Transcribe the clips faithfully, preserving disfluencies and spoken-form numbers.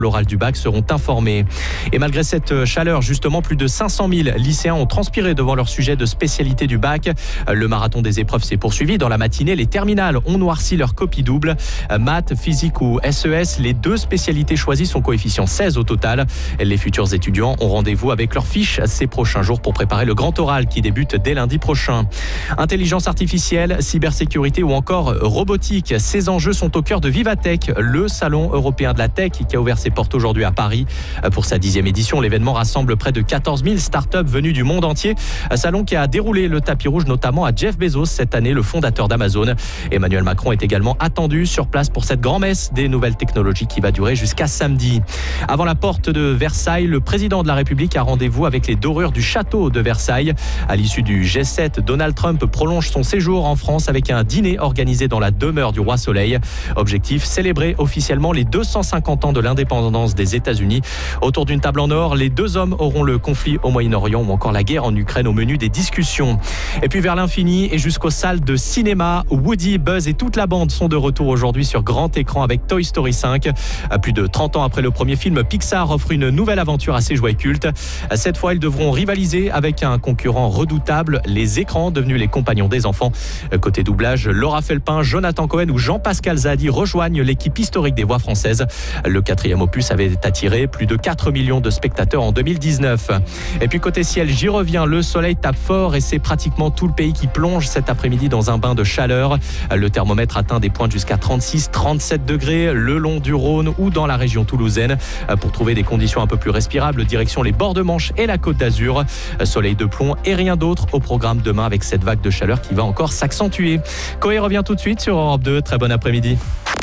l'oral du bac seront informés. Et malgré cette chaleur, justement, plus de cinq cent mille lycéens ont transpiré devant leur sujet de spécialité du bac. Le marathon des épreuves s'est poursuivi. Dans la matinée, les terminales ont noirci leur copie double. Maths, physique ou S E S, les deux spécialités choisies sont coefficient seize au total. Les futurs étudiants ont rendez-vous avec leurs fiches ces prochains jours pour préparer le grand oral qui débute dès lundi prochain. Intelligence artificielle, cybersécurité ou encore robotique, ces enjeux sont au cœur de Vivatech, le salon européen de la tech qui a ouvert ses portes aujourd'hui à Paris. Pour sa dixième édition, l'événement rassemble près de quatorze mille startups venues du monde entier. Un salon qui a déroulé le tapis rouge notamment à Jeff Bezos cette année, le fondateur d'Amazon. Emmanuel Macron est également attendu sur place pour cette grand-messe des nouvelles technologies qui va durer jusqu'à samedi. Avant la porte de Versailles, le président de la République a rendez-vous avec les dorures du château de Versailles. À l'issue du G sept, Donald Trump prolonge son séjour en France avec un dîner organisé dans la demeure du Roi Soleil. Objectif, célébrer officiellement les deux cent cinquante ans de l'indépendance des États-Unis. Autour d'une table en or, les deux hommes auront le conflit au Moyen-Orient ou encore la guerre en Ukraine au menu des discussions. Et puis vers l'infini et jusqu'aux salles de cinéma, Woody, Buzz et toute la bande sont de retour aujourd'hui sur grand écran avec Toy Story cinq. Plus de trente ans après le premier film, Pixar offre une nouvelle aventure à ses jouets cultes. Cette fois, ils devront rivaliser avec un concurrent redoutable, les écrans devenus les compagnons des enfants. Côté doublage, Laura Felpin, Jonathan Cohen ou Jean-Pascal Zadi rejoignent l'équipe historique des voix françaises. Le quatrième opus avait attiré plus de quatre millions de spectateurs en deux mille dix-neuf. Et puis côté ciel, j'y reviens, le soleil tape fort et c'est pratiquement tout le pays qui plonge cet après-midi dans un bain de chaleur. Le thermomètre atteint des pointes jusqu'à trente-six à trente-sept degrés le long du Rhône ou dans la région toulousaine. Pour trouver des conditions un peu plus respirables, direction les bords de Manche et la Côte d'Azur. Soleil de plomb et rien d'autre au programme demain avec cette vague de chaleur qui va encore s'accentuer. Coé revient tout de suite sur Europe deux. Très bon après-midi.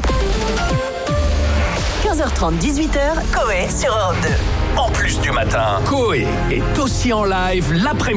quinze heures trente, dix-huit heures, Coé sur Europe deux. En plus du matin, Coé est aussi en live l'après-midi.